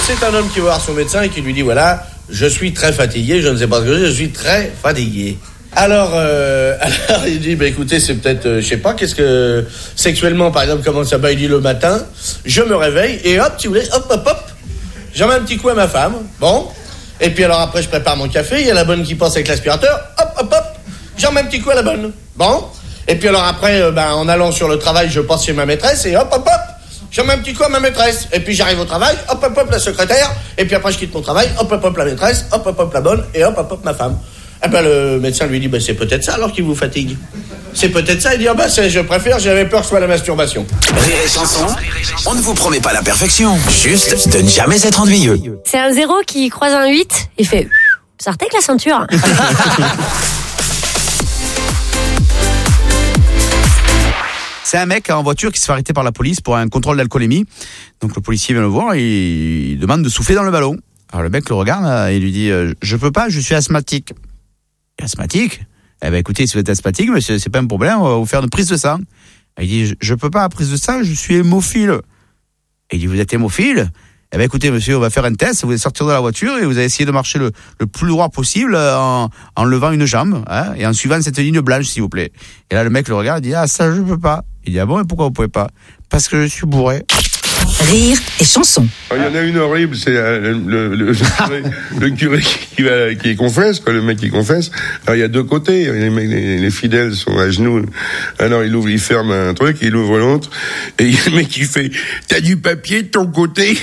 c'est un homme qui va voir son médecin et qui lui dit, voilà, je suis très fatigué, je ne sais pas ce que je suis très fatigué. Alors il dit, écoutez, c'est peut-être, je sais pas, qu'est-ce que, sexuellement, par exemple, comment ça va, il dit le matin, je me réveille, et hop, si vous voulez, hop, j'en mets un petit coup à ma femme, bon, et puis alors après, je prépare mon café, il y a la bonne qui passe avec l'aspirateur, hop, j'en mets un petit coup à la bonne, bon, et puis alors après, en allant sur le travail, je passe chez ma maîtresse, et hop, j'en mets un petit coup à ma maîtresse, et puis j'arrive au travail, hop, la secrétaire, et puis après, je quitte mon travail, hop, la maîtresse, hop, la bonne, et hop, ma femme. Eh ben, le médecin lui dit, c'est peut-être ça alors qui vous fatigue. C'est peut-être ça. Il dit, je préfère, j'avais peur que ce soit la masturbation. Rire et chanson, on ne vous promet pas la perfection, juste de ne jamais être ennuyeux. C'est un 0 qui croise un 8, il fait, sortez avec la ceinture. C'est un mec en voiture qui se fait arrêter par la police pour un contrôle d'alcoolémie. Donc le policier vient le voir et il demande de souffler dans le ballon. Alors le mec le regarde et lui dit, je peux pas, je suis asthmatique. Asthmatique? Eh ben écoutez, si vous êtes asthmatique, monsieur, c'est pas un problème, on va vous faire une prise de sang. Il dit, je peux pas, prise de sang, je suis hémophile. Et il dit, vous êtes hémophile? Eh ben écoutez, monsieur, on va faire un test, vous allez sortir de la voiture et vous allez essayer de marcher le plus droit possible en levant une jambe, hein, et en suivant cette ligne blanche, s'il vous plaît. Et là, le mec le regarde, il dit, ça, je peux pas. Il dit, bon, et pourquoi vous pouvez pas? Parce que je suis bourré. Rire et chanson. Il y en a une horrible, c'est le curé qui confesse, le mec qui confesse. Alors il y a deux côtés, les fidèles sont à genoux. Alors il ferme un truc, il ouvre l'autre, et il y a le mec qui fait, t'as du papier de ton côté?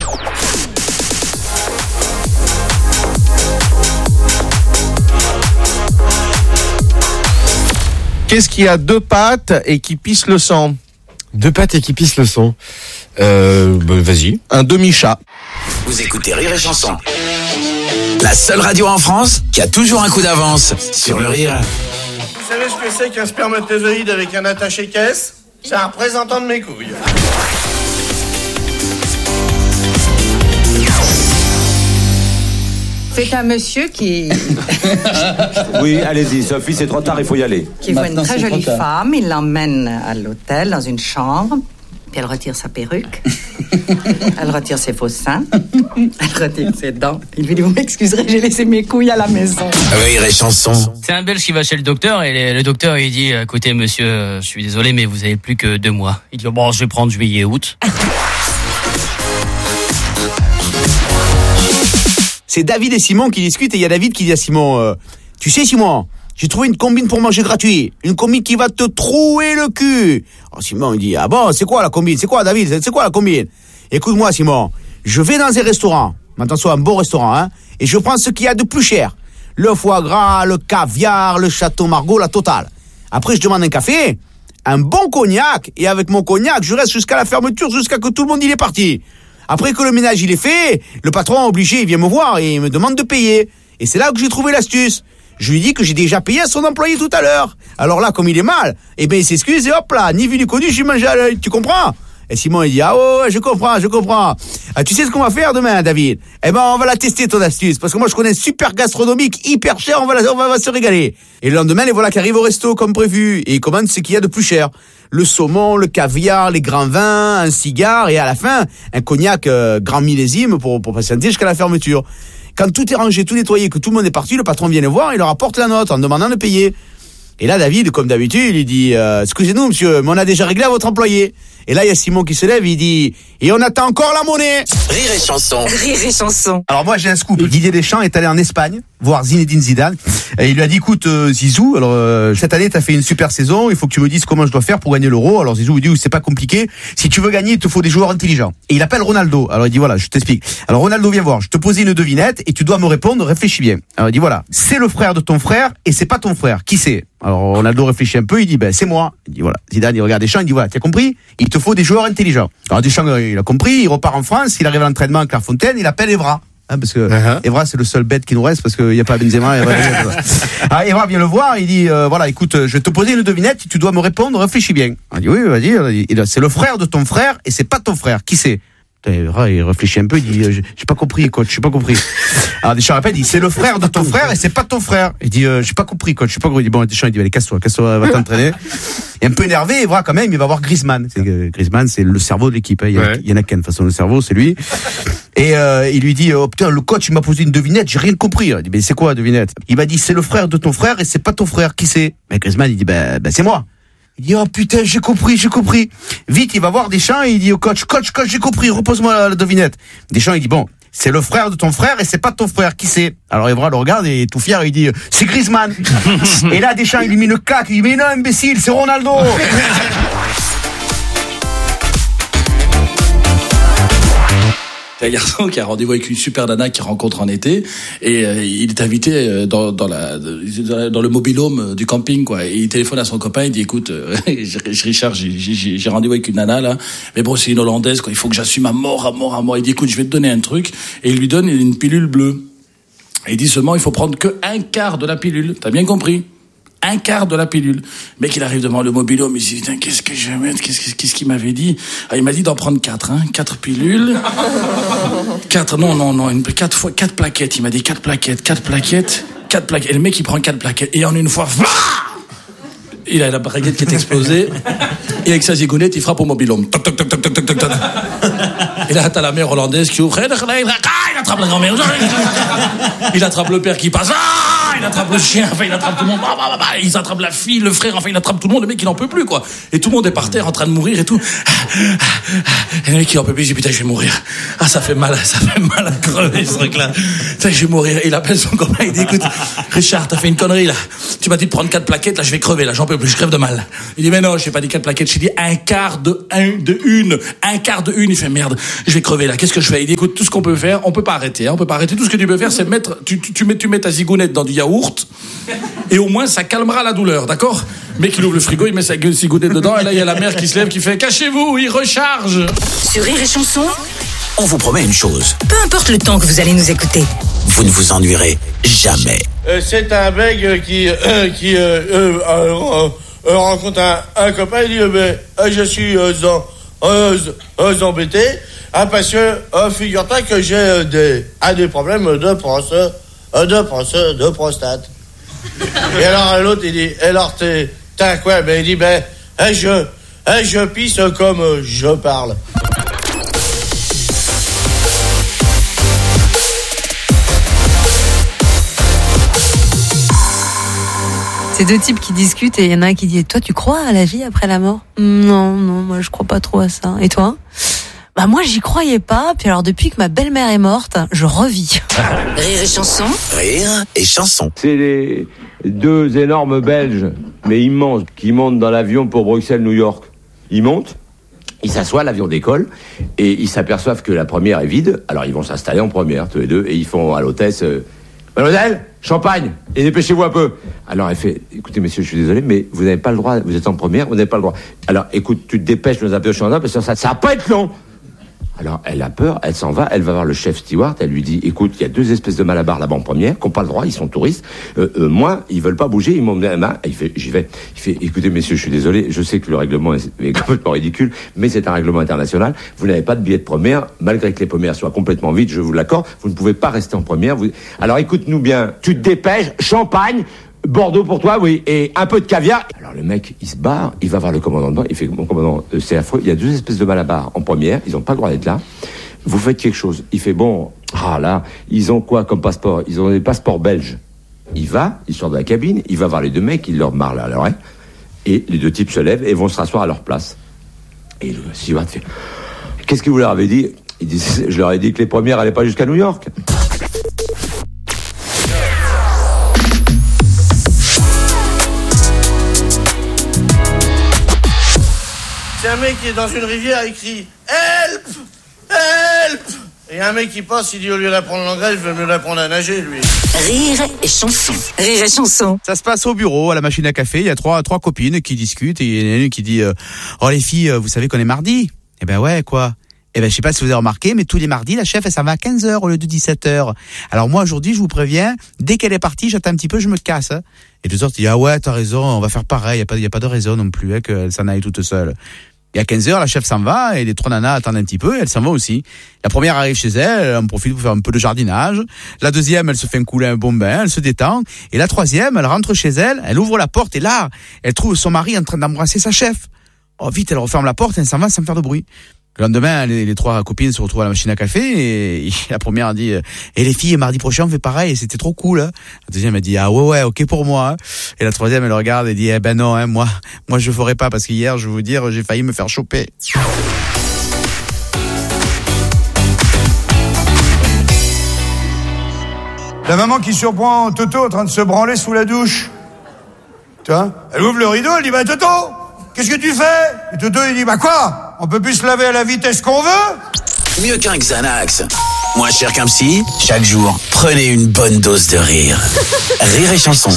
Qu'est-ce qui a deux pattes et qui pisse le sang? Deux pattes et qui pissent le sang. Vas-y. Un demi-chat. Vous écoutez Rire et chanson, la seule radio en France qui a toujours un coup d'avance sur le rire. Vous savez ce que c'est qu'un spermatozoïde avec un attaché-caisse? C'est un représentant de mes couilles. C'est un monsieur qui... Oui, allez-y, Sophie, c'est trop tard, il faut y aller. Qui voit une très jolie femme, il l'emmène à l'hôtel, dans une chambre, puis elle retire sa perruque, elle retire ses faux seins, elle retire ses dents. Il lui dit, vous m'excuserez, j'ai laissé mes couilles à la maison. Rire et chanson. C'est un Belge qui va chez le docteur, et le docteur, il dit, écoutez, monsieur, je suis désolé, mais vous avez plus que 2 mois. Il dit, bon, je vais prendre juillet, août. C'est David et Simon qui discutent et il y a David qui dit à Simon, tu sais Simon, j'ai trouvé une combine pour manger gratuit. Une combine qui va te trouer le cul. Alors Simon il dit, ah bon, c'est quoi la combine? C'est quoi David? C'est quoi la combine? Écoute-moi Simon, je vais dans un restaurant, maintenant soit un bon restaurant, hein, et je prends ce qu'il y a de plus cher. Le foie gras, le caviar, le château Margaux, la totale. Après je demande un café, un bon cognac, et avec mon cognac, je reste jusqu'à la fermeture, jusqu'à que tout le monde il est parti. Après que le ménage il est fait, le patron obligé il vient me voir et il me demande de payer. Et c'est là que j'ai trouvé l'astuce. Je lui dis que j'ai déjà payé à son employé tout à l'heure. Alors là, comme il est mal, il s'excuse et hop là, ni vu ni connu, je suis mangé à l'œil. Tu comprends? Et Simon il dit, ah ouais, je comprends. Ah, tu sais ce qu'on va faire demain, David? On va la tester ton astuce, parce que moi je connais un super gastronomique, hyper cher, on va se régaler. Et le lendemain, les voilà qui arrivent au resto comme prévu, et ils commandent ce qu'il y a de plus cher. Le saumon, le caviar, les grands vins, un cigare, et à la fin, un cognac grand millésime pour patienter jusqu'à la fermeture. Quand tout est rangé, tout nettoyé, que tout le monde est parti, le patron vient le voir, il leur apporte la note en demandant de payer. Et là, David, comme d'habitude, il dit, excusez-nous, monsieur, mais on a déjà réglé à votre employé. Et là, il y a Simon qui se lève, il dit, et on attend encore la monnaie. Rire et chanson. Rire et chanson. Alors moi, j'ai un scoop. Didier Deschamps est allé en Espagne voir Zinedine Zidane. Et il lui a dit, écoute, Zizou, alors cette année, t'as fait une super saison, il faut que tu me dises comment je dois faire pour gagner l'Euro. Alors Zizou, il dit, c'est pas compliqué. Si tu veux gagner, il te faut des joueurs intelligents. Et il appelle Ronaldo. Alors il dit, voilà, je t'explique. Alors Ronaldo, viens voir. Je te posais une devinette et tu dois me répondre, réfléchis bien. Alors il dit, voilà, c'est le frère de ton frère et c'est pas ton frère. Qui c'est? Alors Ronaldo réfléchit un peu, il dit, c'est moi. Il dit, voilà. Zidane, il regarde Deschamps, il dit, voilà, t'as compris? Il te faut des joueurs intelligents. Alors Deschamps, il a compris, il repart en France, il arrive à l'entraînement à Clairefontaine, il appelle Evra. Parce que Evra, c'est le seul bête qui nous reste, parce qu'il n'y a pas Benzema. Evra vient le voir, il dit, voilà, écoute, je vais te poser une devinette, tu dois me répondre, réfléchis bien. Il dit, oui, vas-y. C'est le frère de ton frère et c'est pas ton frère. Qui c'est? Il réfléchit un peu, il dit, j'ai pas compris, coach, j'ai pas compris. Alors Deschamps répète, il dit, c'est le frère de ton frère et c'est pas ton frère. Il dit, j'ai pas compris, coach, j'ai pas compris. Il dit, bon, Deschamps, il dit, allez, casse-toi, va t'entraîner. Et un peu énervé, il voit quand même, il va voir Griezmann. Griezmann, c'est le cerveau de l'équipe, hein. Il y en a qu'un, de toute façon, le cerveau, c'est lui. Et il lui dit, oh putain, le coach, il m'a posé une devinette, j'ai rien compris. Il dit, mais c'est quoi la devinette? Il m'a dit, c'est le frère de ton frère et c'est pas ton frère. Qui c'est? Mais Griezmann, il dit, c'est moi. Il dit, oh putain, j'ai compris. Vite, il va voir Deschamps et il dit au coach, j'ai compris, repose-moi la devinette. Deschamps, il dit, bon, c'est le frère de ton frère et c'est pas ton frère. Qui c'est? Alors Evra le regarde et tout fier, il dit, c'est Griezmann. Et là, Deschamps, il lui met une claque, il dit, mais non, imbécile, c'est Ronaldo. Un garçon qui a rendez-vous avec une super nana qu'il rencontre en été et il est invité dans le mobil-home du camping, quoi. Et il téléphone à son copain, il dit, écoute, Richard, j'ai rendez-vous avec une nana là, mais bon, c'est une Hollandaise, quoi. Il faut que j'assume à mort. Il dit, écoute, je vais te donner un truc, et il lui donne une pilule bleue. Et il dit seulement, il faut prendre que 1/4 de la pilule. T'as bien compris? 1/4 de la pilule. Le mec, il arrive devant le mobile-home, il se dit, putain, qu'est-ce que je vais mettre? Qu'est-ce qu'il m'avait dit? Ah, il m'a dit d'en prendre 4, 4 pilules. 4 plaquettes. Il m'a dit 4 plaquettes. Et le mec, il prend 4 plaquettes. Et en une fois, il a la baguette qui est explosée. Et avec sa zigounette, il frappe au mobile-home. Toc, toc, toc, toc, toc, toc, toc. Et là, t'as la mère hollandaise qui ouvre. Il attrape la grand-mère. Il attrape le père qui passe. Il attrape le chien, enfin il attrape tout le monde. Ils attrapent la fille, le frère, enfin il attrape tout le monde. Le mec il en peut plus, quoi. Et tout le monde est par terre en train de mourir et tout. Et le mec il en peut plus, il dit, putain, je vais mourir. Ah, ça fait mal à crever ce truc-là. Putain, je vais mourir. Et il appelle son copain, il dit, écoute, Richard, t'as fait une connerie là. Tu m'as dit de prendre 4 plaquettes, là je vais crever, là j'en peux plus, je crève de mal. Il dit, mais non, j'ai pas dit 4 plaquettes, j'ai dit 1/4 de une. 1/4 de une. Il fait, merde, je vais crever là. Qu'est-ce que je fais? Il dit, écoute, tout ce qu'on peut faire, on peut pas arrêter. Tout ce que tu peux faire, c'est tu mets ta zigounette dans du yaourt. Et au moins ça calmera la douleur, d'accord? Le mec il ouvre le frigo, il met sa zigounette dedans, et là il y a la mère qui se lève, qui fait, cachez-vous, il recharge. Sur Rire et Chanson, On vous promet une chose, peu importe le temps que vous allez nous écouter, vous ne vous ennuierez jamais. C'est un mec qui rencontre un copain, il dit, je suis embêté, parce que figure-toi que j'ai des problèmes de prostate. Et alors l'autre il dit, alors t'as quoi? Il dit, je pisse comme je parle. C'est deux types qui discutent et il y en a un qui dit, toi tu crois à la vie après la mort? Non, moi je crois pas trop à ça. Et toi? Bah moi j'y croyais pas, puis alors depuis que ma belle-mère est morte, je revis. Rire et Chanson. Rire et Chanson. C'est les deux énormes Belges, mais immenses, qui montent dans l'avion pour Bruxelles-New York. Ils montent, ils s'assoient, l'avion décolle, et ils s'aperçoivent que la première est vide, alors ils vont s'installer en première, tous les deux, et ils font à l'hôtesse, mademoiselle, champagne, et dépêchez-vous un peu. Alors elle fait, écoutez monsieur, je suis désolé, mais vous n'avez pas le droit, vous êtes en première, vous n'avez pas le droit. Alors écoute, tu te dépêches, nous appelons champagne, parce que ça va pas être long. Alors, elle a peur, elle s'en va, elle va voir le chef steward, elle lui dit, écoute, il y a 2 espèces de malabars là-bas en première, qui n'ont pas le droit, ils sont touristes, moi, ils veulent pas bouger, ils m'ont donné la main, il fait, j'y vais. Il fait, écoutez, messieurs, je suis désolé, je sais que le règlement est complètement ridicule, mais c'est un règlement international, vous n'avez pas de billet de première, malgré que les premières soient complètement vides, je vous l'accorde, vous ne pouvez pas rester en première, Alors, écoute-nous bien, tu te dépêches, champagne, Bordeaux pour toi, oui, et un peu de caviar. Alors le mec, il se barre, il va voir le commandant de bord, il fait, mon commandant, c'est affreux, il y a 2 espèces de malabars en première, ils n'ont pas le droit d'être là, vous faites quelque chose. Il fait, bon, là, ils ont quoi comme passeport? Ils ont des passeports belges. Il sort de la cabine, il va voir les 2 mecs, il leur parle à l'oreille, et les 2 types se lèvent et vont se rasseoir à leur place. Et le steward fait, qu'est-ce que vous leur avez dit? Il dit, je leur ai dit que les premières allaient pas jusqu'à New York. C'est un mec qui est dans une rivière, il crie « Help! Help !» Et un mec qui passe, il dit, au lieu d'apprendre l'anglais, je vais mieux l'apprendre à nager, lui. Rire et Chanson. Rire et Chanson. Ça se passe au bureau, à la machine à café. Il y a trois copines qui discutent et il y en a une qui dit oh les filles, vous savez qu'on est mardi? Eh ben ouais, quoi? Eh ben je sais pas si vous avez remarqué, mais tous les mardis, la chef, elle s'en va à 15h au lieu de 17h. Alors moi, aujourd'hui, je vous préviens, dès qu'elle est partie, j'attends un petit peu, je me casse. Et les autres disent ah ouais, t'as raison, on va faire pareil, y a pas de raison non plus, qu'elle s'en aille toute seule. Et à 15h, la chef s'en va et les 3 nanas attendent un petit peu et elles s'en vont aussi. La première arrive chez elle, elle en profite pour faire un peu de jardinage. La deuxième, elle se fait couler un bon bain, elle se détend. Et la troisième, elle rentre chez elle, elle ouvre la porte et là, elle trouve son mari en train d'embrasser sa chef. Oh, vite, elle referme la porte et elle s'en va sans faire de bruit. Le lendemain, les 3 copines se retrouvent à la machine à café et la première a dit et les filles, mardi prochain on fait pareil, c'était trop cool. Hein. La deuxième a dit ah ouais ok pour moi. Hein. Et la troisième elle regarde et dit eh ben non hein, moi je ferai pas parce qu'hier je vais vous dire j'ai failli me faire choper. La maman qui surprend Toto en train de se branler sous la douche. Tu vois, elle ouvre le rideau, elle dit bah Toto, qu'est-ce que tu fais? Et Toto il dit bah quoi? On peut plus se laver à la vitesse qu'on veut? Mieux qu'un Xanax. Moins cher qu'un psy, chaque jour, prenez une bonne dose de rire. Rire et chanson.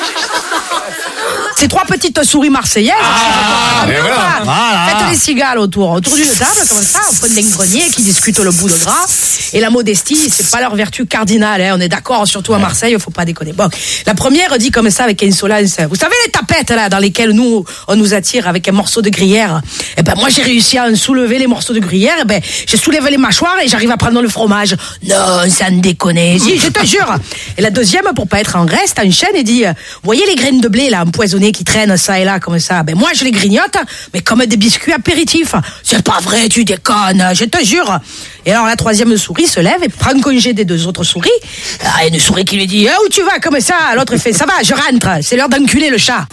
Ces 3 petites souris marseillaises. voilà. Faites les cigales autour d'une table, comme ça, au fond d'un grenier, qui discutent le bout de gras. Et la modestie, c'est pas leur vertu cardinale, hein. On est d'accord, surtout à Marseille, faut pas déconner. Bon. La première dit comme ça, avec insolence. Vous savez, les tapettes, là, dans lesquelles on nous attire avec un morceau de gruyère. Eh ben, moi, j'ai réussi à en soulever les morceaux de gruyère, eh ben, j'ai soulevé les mâchoires et j'arrive à prendre le fromage. Non, ça ne déconne. Si, je te jure. Et la deuxième, pour pas être en reste, enchaîne et dit, vous voyez les graines de blé, là, empoisonnées, qui traînent ça et là comme ça, ben moi je les grignote mais comme des biscuits apéritifs. C'est pas vrai, tu déconnes, je te jure. Et alors la troisième souris se lève et prend congé des 2 autres souris. Ah, une souris qui lui dit où tu vas comme ça, l'autre fait ça va, je rentre, c'est l'heure d'enculer le chat.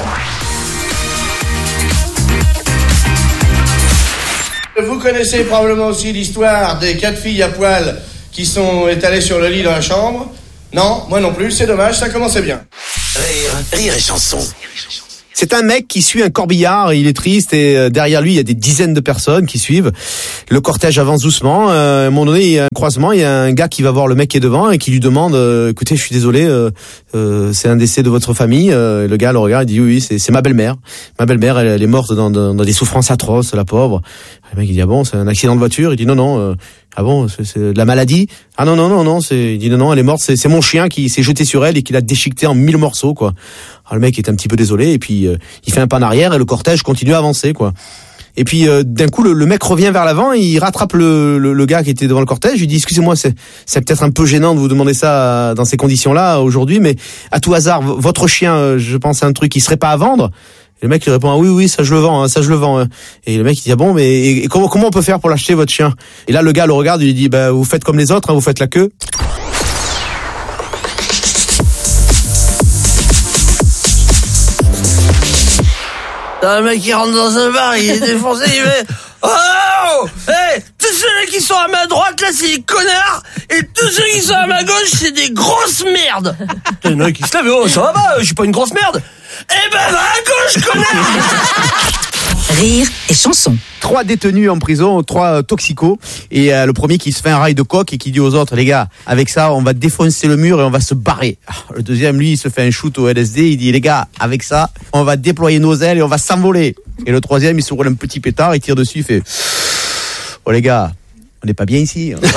Vous connaissez probablement aussi l'histoire des 4 filles à poil qui sont étalées sur le lit dans la chambre. Non, moi non plus, c'est dommage, ça commençait bien. Rire et chanson. C'est un mec qui suit un corbillard, il est triste et derrière lui il y a des dizaines de personnes qui suivent. Le cortège avance doucement, à un moment donné il y a un croisement, il y a un gars qui va voir le mec qui est devant et qui lui demande écoutez je suis désolé, c'est un décès de votre famille. Le gars le regarde, il dit oui c'est ma belle-mère. Ma belle-mère elle est morte dans des souffrances atroces, la pauvre. Le mec il dit ah bon c'est un accident de voiture, il dit non. Ah bon, c'est de la maladie? Ah non, il dit non, elle est morte, c'est mon chien qui s'est jeté sur elle et qui l'a déchiquetée en 1000 morceaux, quoi. Alors le mec est un petit peu désolé et puis il fait un pas en arrière et le cortège continue à avancer, quoi. Et puis d'un coup le mec revient vers l'avant et il rattrape le gars qui était devant le cortège, il dit excusez-moi, c'est peut-être un peu gênant de vous demander ça dans ces conditions-là aujourd'hui, mais à tout hasard, votre chien, je pense à un truc qui serait pas à vendre? Et le mec il répond ah oui ça je le vends. Et le mec il dit ah bon mais et comment on peut faire pour l'acheter votre chien? Et là le gars le regarde et il dit bah vous faites comme les autres, hein, vous faites la queue. Un mec qui rentre dans un bar, il est défoncé, il fait oh hey, tous ceux qui sont à ma droite là c'est des connards et tous ceux qui sont à ma gauche c'est des grosses merdes. T'as une qui se lève, oh ça va, je suis pas une grosse merde. Eh ben va à gauche connard. Rire et chanson. 3 détenus en prison, 3 toxicos et le premier qui se fait un rail de coke et qui dit aux autres les gars avec ça on va défoncer le mur et on va se barrer. Le deuxième lui il se fait un shoot au LSD, il dit les gars avec ça on va déployer nos ailes et on va s'envoler. Et le troisième il se roule un petit pétard, il tire dessus, il fait oh les gars on n'est pas bien ici. Hein.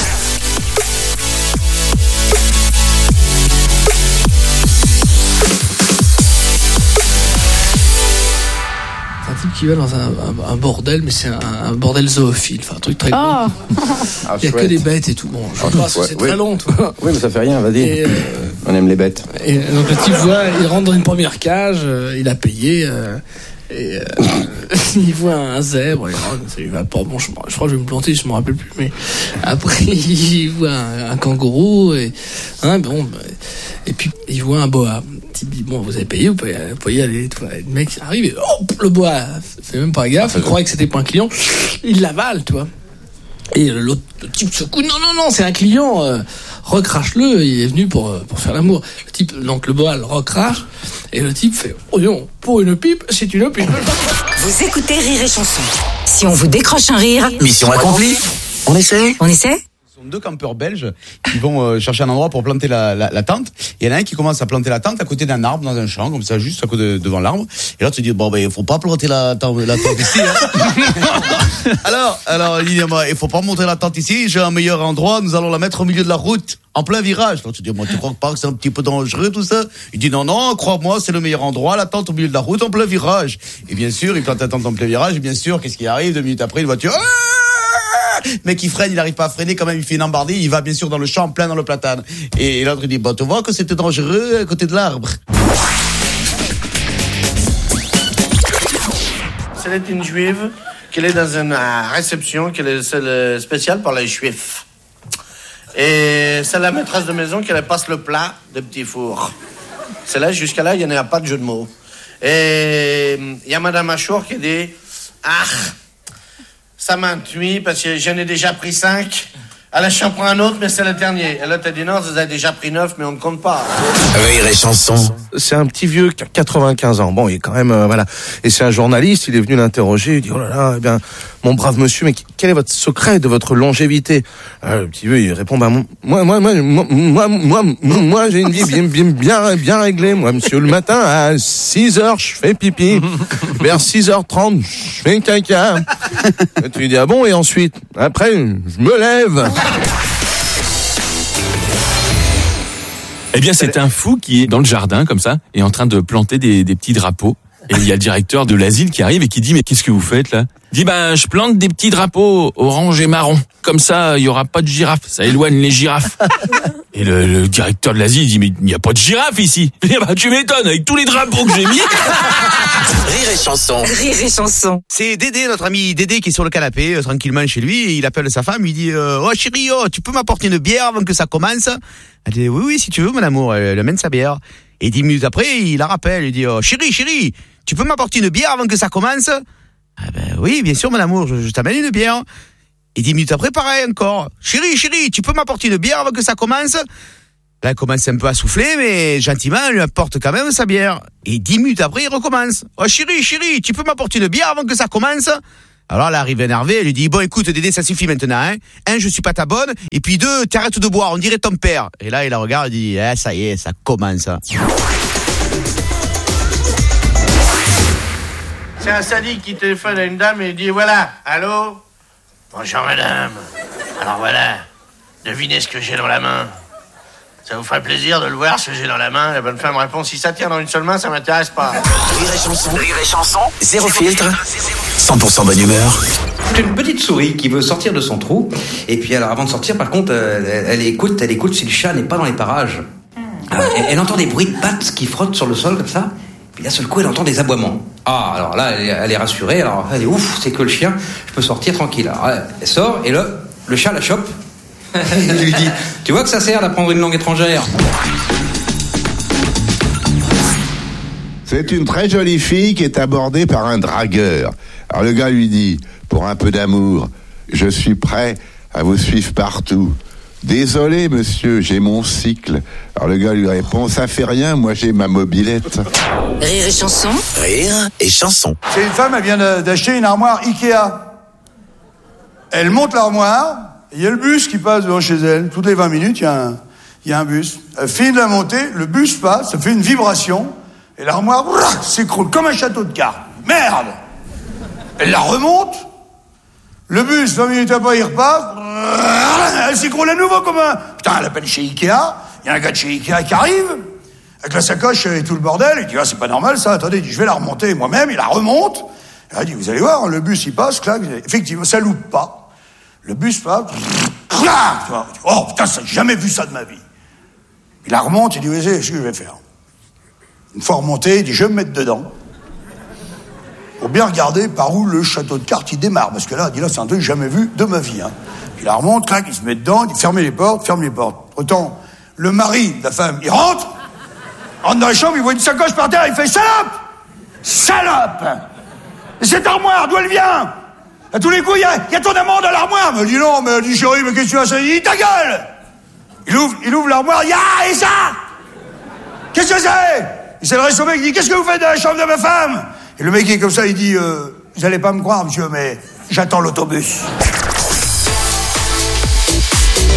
Qui va dans un bordel, mais c'est un bordel zoophile, enfin un truc très gros. Il y a que des bêtes et tout. Bon, je pense que c'est très long, toi. Oui, mais ça fait rien, vas-y. On aime les bêtes. Et donc le type il rentre dans une première cage, il a payé. Et il voit un zèbre, il va pas, bon, je crois que je vais me planter, je me rappelle plus, mais après il voit un kangourou et et puis il voit un boa. Il dit bon vous avez payé, vous pouvez y aller. Le mec arrive et le boa fait même pas gaffe, il croyait que c'était pas un client, il l'avale, tu vois. Et l'autre type se coule, non, c'est un client, recrache-le, il est venu pour faire l'amour. Le type, donc le boa le recrache, et le type fait, oh non, pour une pipe, c'est une pipe. Vous écoutez Rire et Chanson. Si on vous décroche un rire... Mission accomplie. On essaie. Ce sont deux campeurs belges qui vont chercher un endroit pour planter la tente. Il y en a un qui commence à planter la tente à côté d'un arbre dans un champ, comme ça, juste à côté devant l'arbre. Et l'autre se dit, bon, ben, il faut pas planter la tente ici, hein. alors, il dit, il faut pas monter la tente ici, j'ai un meilleur endroit, nous allons la mettre au milieu de la route, en plein virage. L'autre se dit, moi, tu crois pas que c'est un petit peu dangereux, tout ça? Il dit, non, crois-moi, c'est le meilleur endroit, la tente au milieu de la route, en plein virage. Et bien sûr, il plante la tente en plein virage, et bien sûr, qu'est-ce qui arrive? 2 minutes après, une voiture, mec il freine, il n'arrive pas à freiner, quand même il fait une embardée, il va bien sûr dans le champ, plein dans le platane. Et l'autre il dit, tu vois que c'était dangereux à côté de l'arbre. C'est une juive qui est dans une réception qui est spéciale pour les juifs. Et c'est la maîtresse de maison qui passe le plat de petits fours. C'est là, jusqu'à là, il n'y en a pas de jeu de mots. Et il y a Madame Achour qui dit, ça m'ennuie parce que j'en ai déjà pris 5. Alors je prends un autre, mais c'est le dernier. Et l'autre a dit non, vous avez déjà pris 9, mais on ne compte pas. Rire et chanson. C'est un petit vieux qui a 95 ans. Bon, il est quand même, voilà. Et c'est un journaliste, il est venu l'interroger, il dit, oh là là, eh bien, mon brave monsieur, mais quel est votre secret de votre longévité? Le petit vieux, il répond, bah, moi, j'ai une vie bien réglée. Moi, monsieur, le matin, à 6h, je fais pipi. Vers 6h30, je fais caca. Et tu lui dis, ah bon, et ensuite? Après, je me lève. Eh bien, c'est un fou qui est dans le jardin, comme ça, et en train de planter des petits drapeaux. Et il y a le directeur de l'asile qui arrive et qui dit, mais qu'est-ce que vous faites, là? Il dit, je plante des petits drapeaux orange et marron. Comme ça, il y aura pas de girafes. Ça éloigne les girafes. Et le directeur de l'asile dit, mais il n'y a pas de girafes ici. Tu m'étonnes, avec tous les drapeaux que j'ai mis. Rire et chanson. Rire et chanson. C'est Dédé, notre ami Dédé, qui est sur le canapé, tranquillement chez lui, et il appelle sa femme, il dit, oh chérie, tu peux m'apporter une bière avant que ça commence? Elle dit, oui, si tu veux, mon amour, elle amène sa bière. Et 10 minutes après, il la rappelle, il dit, oh chérie, tu peux m'apporter une bière avant que ça commence? Ah ben oui, bien sûr, mon amour, je t'amène une bière. Et 10 minutes après, pareil encore. Chérie, tu peux m'apporter une bière avant que ça commence? Là, elle commence un peu à souffler, mais gentiment, elle lui apporte quand même sa bière. Et 10 minutes après, il recommence. Oh chérie, tu peux m'apporter une bière avant que ça commence? Alors, elle arrive énervée, elle lui dit, bon, écoute, Dédé, ça suffit maintenant, hein. 1, je suis pas ta bonne, et puis 2, t'arrêtes de boire, on dirait ton père. Et là, il la regarde, il dit, ça y est, ça commence. C'est un sadique qui téléphone à une dame et il dit, voilà, allô? Bonjour madame. Alors voilà, devinez ce que j'ai dans la main. Ça vous ferait plaisir de le voir, ce que j'ai dans la main? La bonne femme répond, si ça tient dans une seule main, ça m'intéresse pas. Rire et chanson. Zéro filtre. 100% bonne humeur. C'est une petite souris qui veut sortir de son trou. Et puis alors, avant de sortir, par contre, elle écoute si le chat n'est pas dans les parages. Alors, elle entend des bruits de pattes qui frottent sur le sol comme ça. Puis d'un seul coup, elle entend des aboiements. Ah, alors là, elle est rassurée. Alors, elle est ouf, c'est que le chien, je peux sortir tranquille. Alors, elle sort et là, le chat la chope. Il lui dit, tu vois que ça sert d'apprendre une langue étrangère? C'est une très jolie fille qui est abordée par un dragueur. Alors le gars lui dit, pour un peu d'amour, je suis prêt à vous suivre partout. Désolé monsieur, j'ai mon cycle. Alors le gars lui répond, ça fait rien, moi j'ai ma mobilette. Rire et chanson. Rire et chanson. C'est une femme, elle vient d'acheter une armoire Ikea. Elle monte l'armoire, il y a le bus qui passe devant chez elle. Toutes les 20 minutes, il y a un bus. Elle finit de la monter, le bus passe, ça fait une vibration, et l'armoire s'écroule comme un château de cartes. Merde! Elle la remonte, le bus, 20 minutes après, il repart, elle s'écroule à nouveau comme un... Putain, elle appelle chez Ikea, il y a un gars de chez Ikea qui arrive, avec la sacoche et tout le bordel, il dit, c'est pas normal ça, attendez, il dit, je vais la remonter moi-même, il la remonte, il dit, vous allez voir, le bus il passe, clac, effectivement, ça loupe pas. Le bus passe, oh putain, j'ai jamais vu ça de ma vie. Il la remonte, il dit, oui, c'est ce que je vais faire. Une fois remonté, il dit, je vais me mettre dedans. Pour bien regarder par où le château de cartes il démarre, parce que là, il dit, là, c'est un truc que j'ai jamais vu de ma vie. Hein. Il la remonte, clac, il se met dedans, il dit, fermez les portes. Autant, le mari de la femme, il rentre dans la chambre, il voit une sacoche par terre, il fait, salope! Et cette armoire, d'où elle vient? À tous les coups, il y a ton amant dans l'armoire. Elle dit non, mais elle dit chérie, mais qu'est-ce que tu as? Ça dit ta gueule. Il ouvre l'armoire, et ça? Qu'est-ce que c'est? Il s'adresse au mec, il dit qu'est-ce que vous faites dans la chambre de ma femme? Et le mec est comme ça, il dit vous allez pas me croire, monsieur, mais j'attends l'autobus.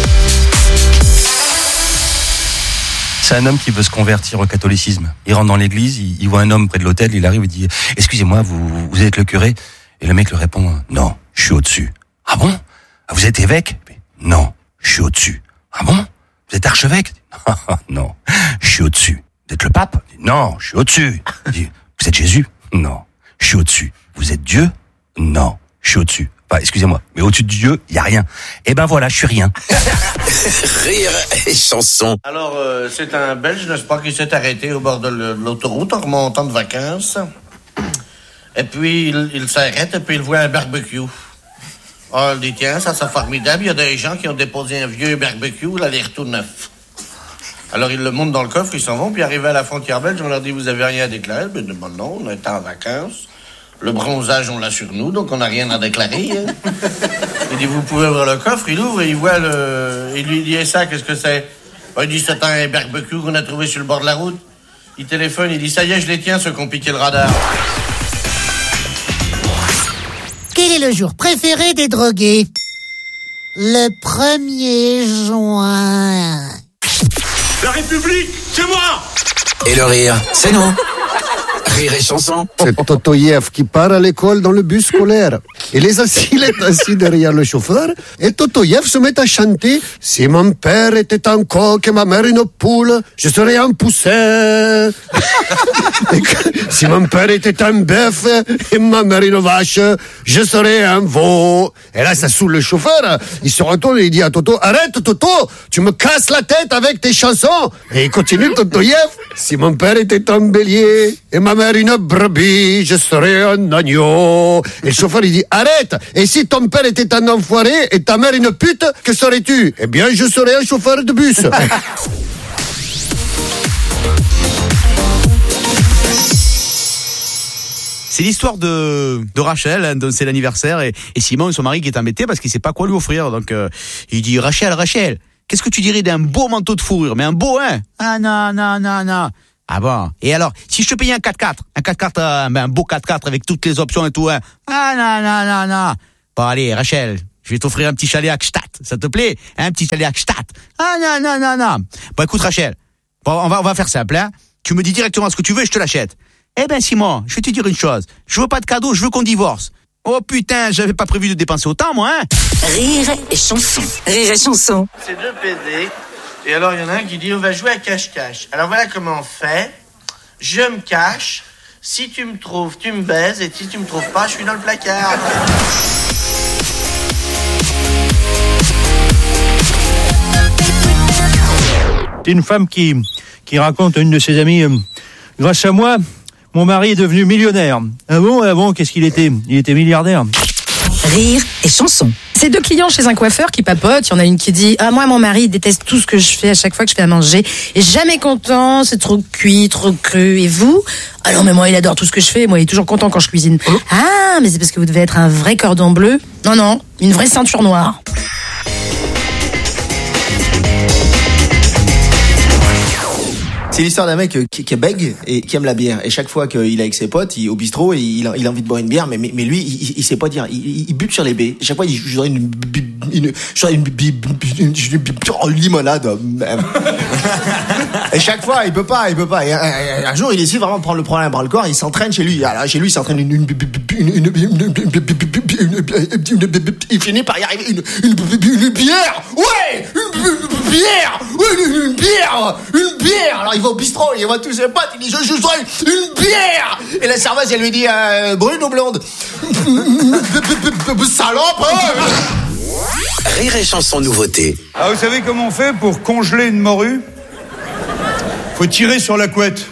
c'est un homme qui veut se convertir au catholicisme. Il rentre dans l'église, il voit un homme près de l'autel, il arrive, il dit « Excusez-moi, vous êtes le curé ?» Et le mec lui répond « Non, je suis au-dessus. »« Ah bon ? Vous êtes évêque ?»« Non, je suis au-dessus. »« Ah bon ? Vous êtes archevêque ?»« Non, je suis au-dessus. »« Vous êtes le pape ?»« Non, je suis au-dessus. » Il dit « Vous êtes Jésus ?»« Non, je suis au-dessus. »« Vous êtes Dieu ?»« Non, je suis au-dessus. » Enfin, excusez-moi, mais au-dessus de Dieu, il y a rien. Eh ben voilà, je suis rien. Rire et chanson. Alors, c'est un Belge, n'est-ce pas, qui s'est arrêté au bord de l'autoroute en remontant de vacances. Et puis, il s'arrête et puis il voit un barbecue. Oh, il dit, tiens, ça c'est formidable, il y a des gens qui ont déposé un vieux barbecue, là, l'air tout neuf. Alors, ils le montent dans le coffre, ils s'en vont, puis arrivés à la frontière belge, on leur dit, vous avez rien à déclarer? Ben, non, on est en vacances. Le bronzage, on l'a sur nous, donc on n'a rien à déclarer. Hein. Il dit, vous pouvez ouvrir le coffre, il ouvre et il voit il lui dit, et ça, qu'est-ce que c'est? Il dit, c'est un barbecue qu'on a trouvé sur le bord de la route. Il téléphone, il dit, ça y est, je les tiens, ceux qui ont piqué le radar. Quel est le jour préféré des drogués? Le 1er juin. La République, c'est moi! Et le rire, c'est nous. Rire et chanson. C'est Totoyev qui part à l'école dans le bus scolaire. Il est assis derrière le chauffeur et Totoyev se met à chanter « Si mon père était un coq et ma mère une poule, je serais un poussin. » Si mon père était un bœuf et ma mère une vache, je serais un veau. Et là, ça saoule le chauffeur. Il se retourne et il dit à Toto « Arrête Toto, tu me casses la tête avec tes chansons. » Et il continue Totoyev « Si mon père était un bélier et ma mère une brebis, je serais un agneau. » Et le chauffeur il dit « Arrête. Et si ton père était un enfoiré et ta mère une pute, que serais-tu? » Eh bien, je serais un chauffeur de bus. C'est l'histoire de Rachel, hein, dont c'est l'anniversaire, et Simon, son mari, qui est embêté parce qu'il sait pas quoi lui offrir. Donc, il dit, Rachel, qu'est-ce que tu dirais d'un beau manteau de fourrure? Mais un beau, hein? Ah non. Ah bon? Et alors, si je te payais un 4x4, un beau 4x4 avec toutes les options et tout, hein? Ah non. Bon, allez, Rachel, je vais t'offrir un petit chalet à Gstaad. Ça te plaît? Un petit chalet à Gstaad. Ah non. Bon, écoute, Rachel, bon, on va faire simple, hein? Tu me dis directement ce que tu veux et je te l'achète. Eh ben, Simon, je vais te dire une chose. Je veux pas de cadeau, je veux qu'on divorce. Oh putain, j'avais pas prévu de dépenser autant, moi, hein? Rire et chanson. Rire et chanson. C'est 2 PD. Et alors, il y en a un qui dit, on va jouer à cache-cache. Alors, voilà comment on fait. Je me cache. Si tu me trouves, tu me baises. Et si tu me trouves pas, je suis dans le placard. C'est une femme qui raconte à une de ses amies, grâce à moi, mon mari est devenu millionnaire. Ah bon, qu'est-ce qu'il était? Il était milliardaire. Rire et chanson. C'est 2 clients chez un coiffeur qui papotent. Il y en a une qui dit « Ah, moi, mon mari, il déteste tout ce que je fais à chaque fois que je fais à manger. Et jamais content, c'est trop cuit, trop cru. Et vous ?»« Ah non, mais moi, il adore tout ce que je fais. Moi, il est toujours content quand je cuisine. Oh. »« Ah, mais c'est parce que vous devez être un vrai cordon bleu. » »« Non, une vraie ceinture noire. » C'est l'histoire d'un mec qui est bègue et qui aime la bière. Et chaque fois qu'il est avec ses potes, au bistrot, il a envie de boire une bière, mais lui, il sait pas dire. Il bute sur les baies. Et chaque fois, il dit, je voudrais une limonade. Et chaque fois, il peut pas. Et un jour, il décide vraiment de prendre le problème à bras le corps. Il s'entraîne chez lui. Alors, chez lui, il s'entraîne il finit par y arriver une bière. Ouais, une bière. Alors il va au bistrot, il voit tous ses potes, il dit je voudrais une bière. Et la serveuse elle lui dit brune ou blonde? Salope. Rire et chanson nouveauté. Ah, vous savez comment on fait pour congeler une morue? Faut tirer sur la couette.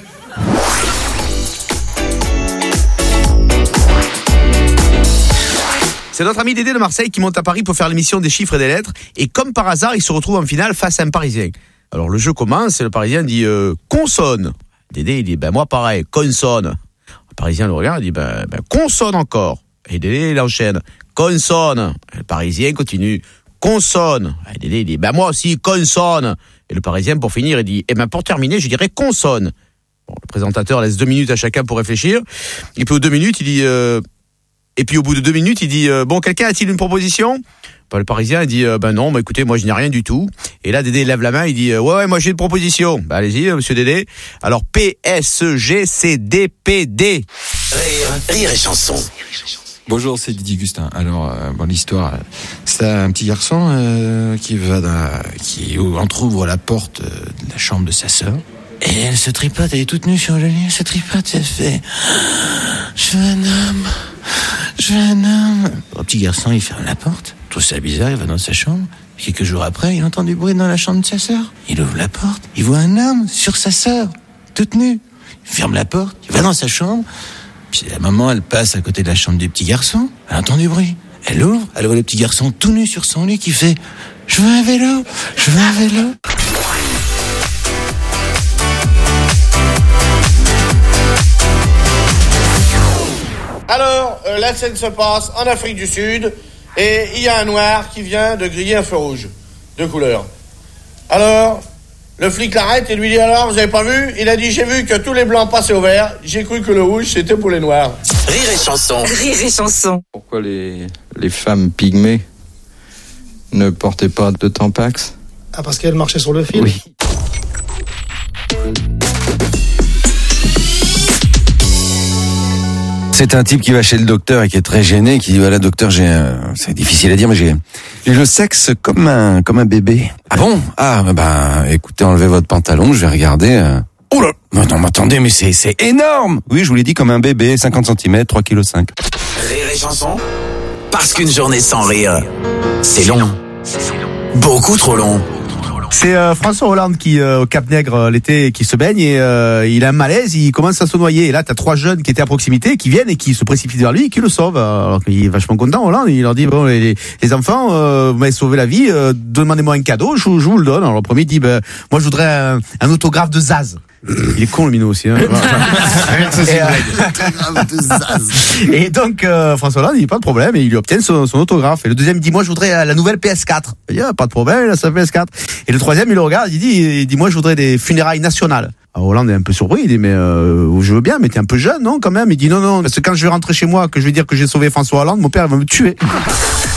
C'est notre ami Dédé de Marseille qui monte à Paris pour faire l'émission des chiffres et des lettres. Et comme par hasard, il se retrouve en finale face à un Parisien. Alors le jeu commence et le Parisien dit consonne. Dédé il dit moi pareil, consonne. Le Parisien le regarde et dit consonne encore. Et Dédé il enchaîne consonne. Et le Parisien continue consonne. Et Dédé il dit moi aussi consonne. Et le Parisien pour finir il dit pour terminer je dirais consonne. Bon, le présentateur laisse 2 minutes à chacun pour réfléchir. Et puis aux 2 minutes il dit Et puis au bout de 2 minutes, il dit bon, quelqu'un a-t-il une proposition? Le Parisien, il dit non, écoutez, moi je n'ai rien du tout. Et là, Dédé lève la main, il dit ouais, moi j'ai une proposition. Allez-y, monsieur Dédé. Alors PSGCDPD. Rire et chanson. Bonjour, c'est Didier Gustin. Alors, l'histoire, c'est un petit garçon qui entrouvre la porte de la chambre de sa sœur. Et elle se tripote, elle est toute nue sur le lit, elle se tripote, elle fait « Je veux un homme ». Le petit garçon, il ferme la porte, il trouve ça bizarre, il va dans sa chambre. Quelques jours après, il entend du bruit dans la chambre de sa sœur. Il ouvre la porte, il voit un homme sur sa sœur, toute nue. Il ferme la porte, il va dans sa chambre. Puis la maman, elle passe à côté de la chambre du petit garçon, elle entend du bruit. Elle ouvre, elle voit le petit garçon tout nu sur son lit qui fait « Je veux un vélo, je veux un vélo ». Alors, la scène se passe en Afrique du Sud et il y a un noir qui vient de griller un feu rouge de couleur. Alors, le flic l'arrête et lui dit alors, vous avez pas vu? Il a dit j'ai vu que tous les blancs passaient au vert, j'ai cru que le rouge c'était pour les noirs. Rire et chanson. Rire et chanson. Pourquoi les femmes pygmées ne portaient pas de Tampax? Ah, parce qu'elles marchaient sur le fil? Oui. C'est un type qui va chez le docteur et qui est très gêné, qui dit voilà docteur, c'est difficile à dire mais j'ai le sexe comme un bébé. Ah bon? Ah écoutez, enlevez votre pantalon, je vais regarder. Oh là, non mais attendez, mais c'est énorme. Oui, je vous l'ai dit, comme un bébé, 50 cm, 3,5 kg. Rire et chanson. Parce qu'une journée sans rire, c'est long. Beaucoup trop long. C'est François Hollande qui au Cap-Nègre l'été qui se baigne et il a un malaise, il commence à se noyer. Et là, t'as 3 jeunes qui étaient à proximité qui viennent et qui se précipitent vers lui et qui le sauvent. Alors qu'il est vachement content, Hollande. Il leur dit bon, les enfants, vous m'avez sauvé la vie, demandez-moi un cadeau, je vous le donne. Alors le premier dit moi je voudrais un autographe de Zaz. Il est con le minot aussi. Hein. Et donc François Hollande, il dit pas de problème et il lui obtient son autographe. Et le deuxième dit moi je voudrais la nouvelle PS4. Il dit pas de problème, il a sa PS4. Et le troisième il le regarde, il dit moi je voudrais des funérailles nationales. Alors Hollande est un peu surpris, il dit mais je veux bien, mais t'es un peu jeune non quand même. Il dit non parce que quand je vais rentrer chez moi, que je vais dire que j'ai sauvé François Hollande, mon père il va me tuer.